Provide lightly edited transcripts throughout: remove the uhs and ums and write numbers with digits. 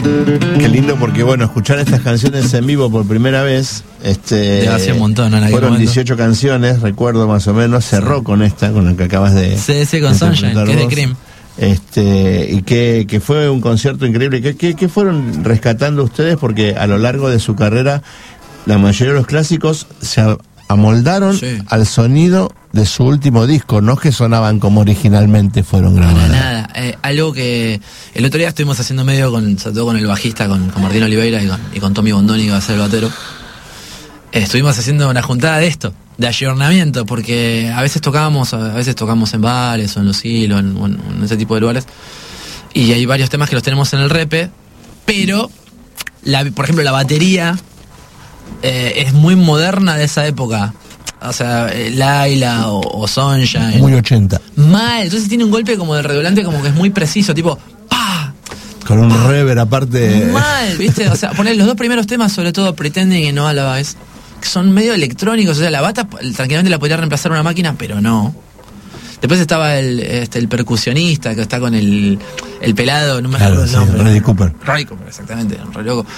Qué lindo, porque bueno, escuchar estas canciones en vivo por primera vez, hace un montón, ¿no? Fueron 18 canciones, recuerdo más o menos, cerró con esta, con la que acabas de... Sí, con Sunshine, que es de Cream. Y que fue un concierto increíble. ¿Qué fueron rescatando ustedes? Porque a lo largo de su carrera, la mayoría de los clásicos se amoldaron al sonido de su último disco, no que sonaban como originalmente fueron grabadas. Nada, algo que el otro día estuvimos haciendo medio sobre todo con el bajista, con Martín Oliveira y con Tommy Bondoni, que va a ser el batero. Estuvimos haciendo una juntada de esto, de ayornamiento, porque a veces tocamos en bares o en Los Hilos, en ese tipo de lugares, y hay varios temas que los tenemos en el repe, pero por ejemplo la batería es muy moderna de esa época. O sea, Laila o Sunshine. Muy 80. Mal, entonces tiene un golpe como de redoblante, como que es muy preciso, tipo ¡pa! Con un reverb aparte. Mal, ¿viste? O sea, poner los dos primeros temas, sobre todo Pretending y No Alibis, que son medio electrónicos. O sea, la bata tranquilamente la podría reemplazar una máquina, pero no. Después estaba el percusionista que está con el pelado, no me acuerdo el nombre. Ray Cooper. Ray Cooper, exactamente, un re loco.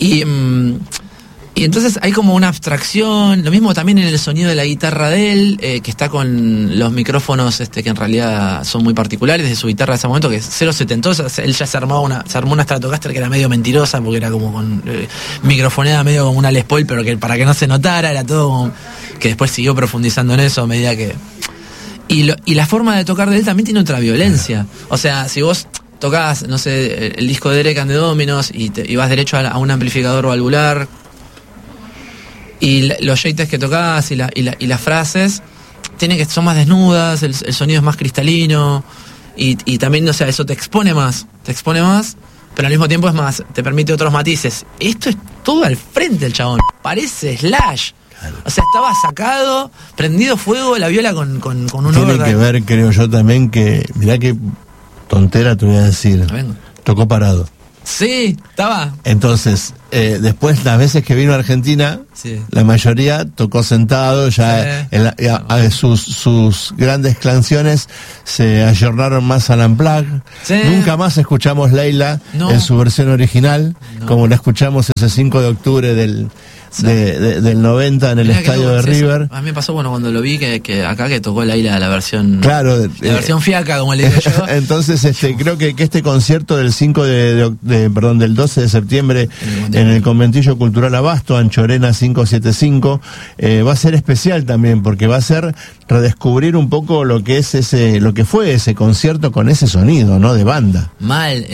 Y entonces hay como una abstracción, lo mismo también en el sonido de la guitarra de él, que está con los micrófonos que en realidad son muy particulares de su guitarra de ese momento, que es 0.70, él ya se armó una Stratocaster que era medio mentirosa, porque era como con microfoneada medio como una Les Paul, pero que para que no se notara, era todo como, que después siguió profundizando en eso a medida que... Y la forma de tocar de él también tiene otra violencia. O sea, si vos tocás, no sé, el disco de Derek and the Dominos y vas derecho a un amplificador valvular, y los shades que tocás y las frases son más desnudas, el sonido es más cristalino, y también, o sea, eso te expone más, pero al mismo tiempo es más, te permite otros matices. Esto es todo al frente del chabón, parece Slash. O sea, estaba sacado, prendido fuego la viola con un overdrive. Tiene que ver, creo yo también, que mirá qué tontera te voy a decir, tocó parado. Sí, estaba. Entonces, después las veces que vino a Argentina, la mayoría tocó sentado, ya sus grandes canciones se ayornaron más al unplugged. Nunca más escuchamos Leila en su versión original, como la escuchamos ese 5 de octubre del 90 en el estadio de River. A mí me pasó cuando lo vi que acá que tocó Laila la versión, claro, la versión fiaca, como le digo yo. Entonces creo que este concierto del 12 de septiembre en el Conventillo Cultural Abasto, Anchorena 575, va a ser especial también, porque va a ser redescubrir un poco lo que fue ese concierto con ese sonido, ¿no? De banda. Mal,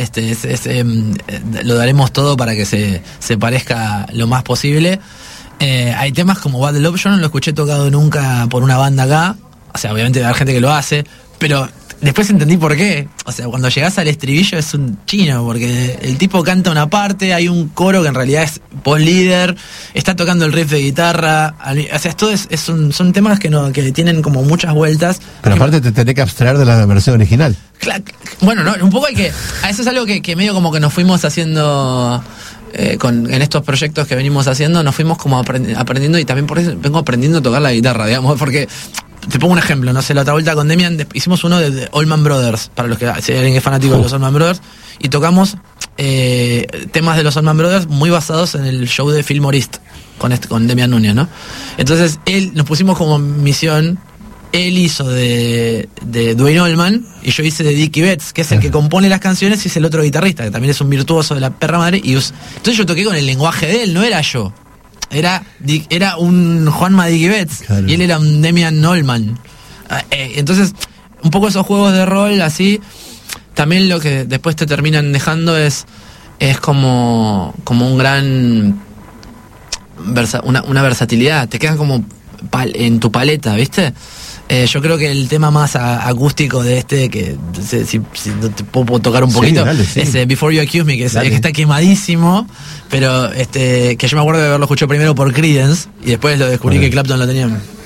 lo daremos todo para que se parezca lo más posible. Hay temas como Bad Love, yo no lo escuché tocado nunca por una banda acá, o sea, obviamente hay gente que lo hace, pero después entendí por qué. O sea, cuando llegás al estribillo es un chino, porque el tipo canta una parte, hay un coro que en realidad es post-líder, está tocando el riff de guitarra, o sea, son temas que tienen como muchas vueltas. Pero aparte te tenés que abstraer de la versión original. Bueno, no, un poco eso es algo que medio como que nos fuimos haciendo... en estos proyectos que venimos haciendo, nos fuimos como aprendiendo, y también por eso vengo aprendiendo a tocar la guitarra, digamos, porque te pongo un ejemplo, no sé, la otra vuelta con Demian hicimos uno de Allman Brothers, para los que, si alguien es fanático de los Allman Brothers, y tocamos temas de los Allman Brothers muy basados en el show de Fillmore East con Demian Núñez, ¿no? Entonces nos pusimos como misión. Él hizo de Duane Allman y yo hice de Dickie Betts, que es el que compone las canciones, y es el otro guitarrista, que también es un virtuoso de la perra madre. Entonces yo toqué con el lenguaje de él, no era yo. Era un Juanma Dickie Betts, claro. Y él era un Demian Allman. Entonces, un poco esos juegos de rol así, también lo que después te terminan dejando es como un gran... una versatilidad, te quedan como en tu paleta, ¿viste? Yo creo que el tema más acústico de que si te puedo tocar un poquito, dale, es Before You Accuse Me, que está quemadísimo, pero que yo me acuerdo de haberlo escuchado primero por Creedence y después lo descubrí que Clapton lo tenía